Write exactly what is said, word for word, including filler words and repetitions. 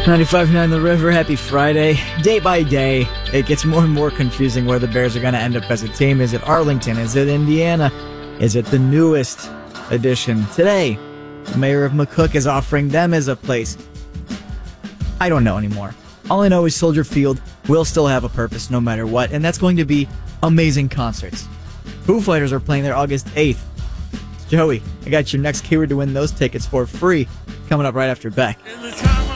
ninety-five point nine The River, happy Friday. Day by day, it gets more and more confusing where the Bears are going to end up as a team. Is it Arlington? Is it Indiana? Is it the newest addition? Today, the mayor of McCook is offering them as a place. I don't know anymore. All I know is Soldier Field will still have a purpose no matter what, and that's going to be amazing concerts. Foo Fighters are playing there August eighth. Joey, I got your next keyword to win those tickets for free coming up right after Beck.